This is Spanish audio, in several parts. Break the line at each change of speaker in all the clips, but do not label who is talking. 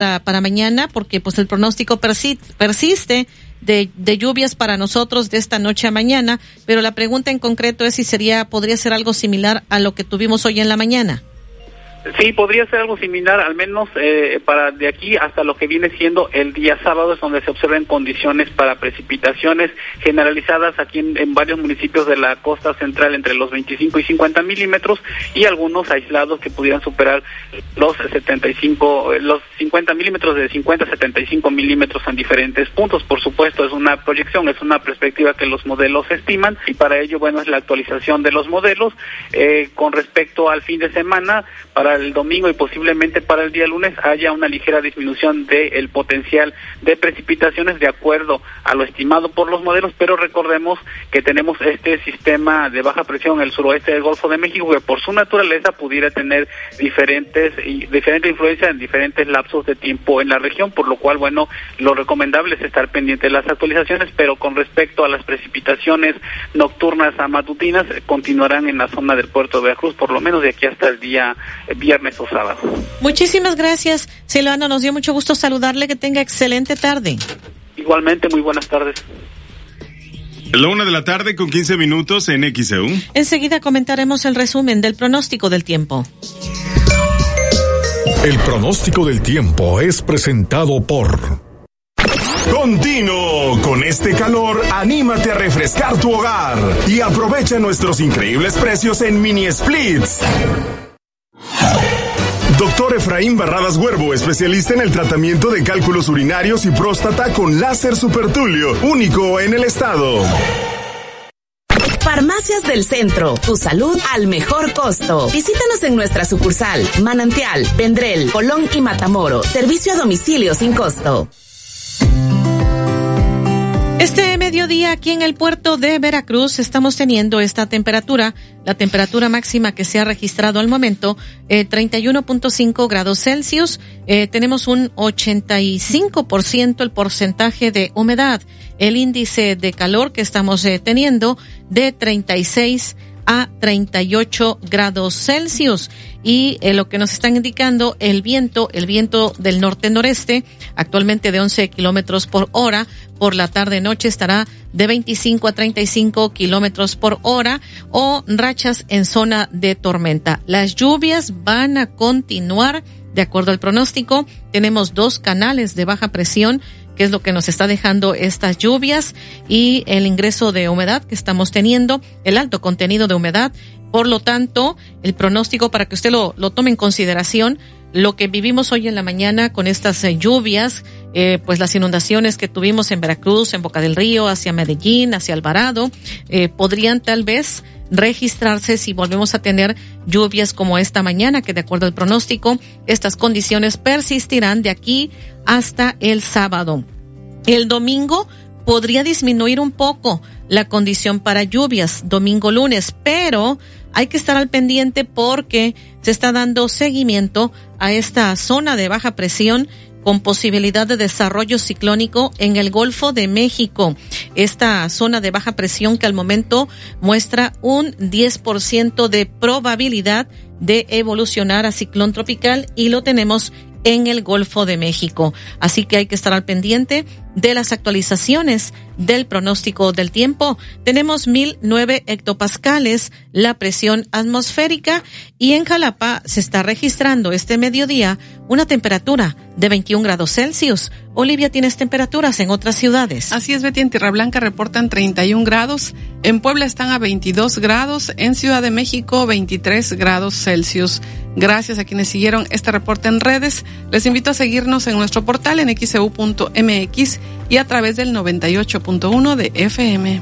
para mañana, porque pues el pronóstico persiste de lluvias para nosotros de esta noche a mañana, pero la pregunta en concreto es si podría ser algo similar a lo que tuvimos hoy en la mañana.
Sí, podría ser algo similar, al menos para de aquí hasta lo que viene siendo el día sábado, es donde se observan condiciones para precipitaciones generalizadas aquí en varios municipios de la costa central, entre los 25 y 50 milímetros, y algunos aislados que pudieran superar los 50 milímetros, de 50 a 75 milímetros en diferentes puntos. Por supuesto, es una proyección, es una perspectiva que los modelos estiman, y para ello, bueno, es la actualización de los modelos. Con respecto al fin de semana, para el domingo y posiblemente para el día lunes haya una ligera disminución del potencial de precipitaciones de acuerdo a lo estimado por los modelos, pero recordemos que tenemos este sistema de baja presión en el suroeste del Golfo de México, que por su naturaleza pudiera tener diferente influencia en diferentes lapsos de tiempo en la región, por lo cual, bueno, lo recomendable es estar pendiente de las actualizaciones, pero con respecto a las precipitaciones nocturnas a matutinas, continuarán en la zona del puerto de Veracruz, por lo menos de aquí hasta el día viernes o sábado.
Muchísimas gracias, Silvano, nos dio mucho gusto saludarle, que tenga excelente tarde.
Igualmente, muy buenas tardes.
La 1:15 p.m. en XEU.
Enseguida comentaremos el resumen del pronóstico del tiempo.
El pronóstico del tiempo es presentado por...
Continuo con este calor, anímate a refrescar tu hogar y aprovecha nuestros increíbles precios en mini splits. Doctor Efraín Barradas Huervo, especialista en el tratamiento de cálculos urinarios y próstata con láser supertulio, único en el estado.
Farmacias del Centro, tu salud al mejor costo. Visítanos en nuestra sucursal, Manantial, Vendrell, Colón y Matamoros. Servicio a domicilio sin costo.
Este mediodía aquí en el puerto de Veracruz estamos teniendo esta temperatura, la temperatura máxima que se ha registrado al momento, 31.5 grados Celsius, tenemos un 85% el porcentaje de humedad, el índice de calor que estamos teniendo de 36 a 38 grados Celsius, y lo que nos están indicando el viento del norte-noreste, actualmente de 11 kilómetros por hora, por la tarde-noche estará de 25 a 35 kilómetros por hora, o rachas en zona de tormenta. Las lluvias van a continuar de acuerdo al pronóstico. Tenemos 2 canales de baja presión, que es lo que nos está dejando estas lluvias, y el ingreso de humedad que estamos teniendo, el alto contenido de humedad. Por lo tanto, el pronóstico, para que usted lo tome en consideración, lo que vivimos hoy en la mañana con estas lluvias, pues las inundaciones que tuvimos en Veracruz, en Boca del Río, hacia Medellín, hacia Alvarado, podrían tal vez registrarse si volvemos a tener lluvias como esta mañana, que de acuerdo al pronóstico, estas condiciones persistirán de aquí hasta el sábado. El domingo podría disminuir un poco la condición para lluvias, domingo, lunes, pero hay que estar al pendiente porque se está dando seguimiento a esta zona de baja presión con posibilidad de desarrollo ciclónico en el Golfo de México. Esta zona de baja presión que al momento muestra un 10% de probabilidad de evolucionar a ciclón tropical, y lo tenemos en el Golfo de México. Así que hay que estar al pendiente de las actualizaciones del pronóstico del tiempo. Tenemos 1009 hectopascales la presión atmosférica, y en Jalapa se está registrando este mediodía una temperatura de 21 grados Celsius. Olivia, ¿tienes temperaturas en otras ciudades?
Así es, Betty, en Tierra Blanca reportan 31 grados, en Puebla están a 22 grados, en Ciudad de México 23 grados Celsius. Gracias a quienes siguieron este reporte en redes. Les invito a seguirnos en nuestro portal en xeu.mx y a través del 98.1 de FM.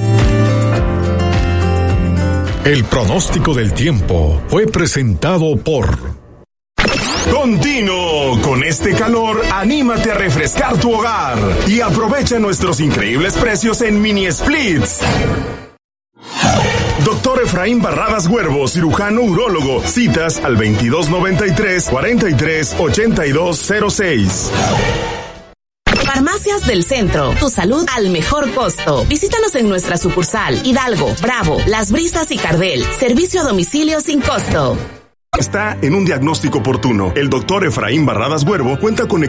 El pronóstico del tiempo fue presentado por...
Continuo con este calor, anímate a refrescar tu hogar y aprovecha nuestros increíbles precios en mini splits. Doctor Efraín Barradas Huervo, cirujano urólogo. Citas al 2293-438206.
Farmacias del Centro, tu salud al mejor costo. Visítanos en nuestra sucursal, Hidalgo, Bravo, Las Brisas y Cardel. Servicio a domicilio sin costo.
Está en un diagnóstico oportuno. El doctor Efraín Barradas Huervo cuenta con